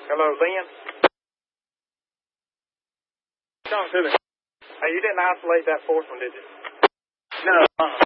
Hello, Lynn? Talk to me. Hey, you didn't isolate that fourth one, did you? No.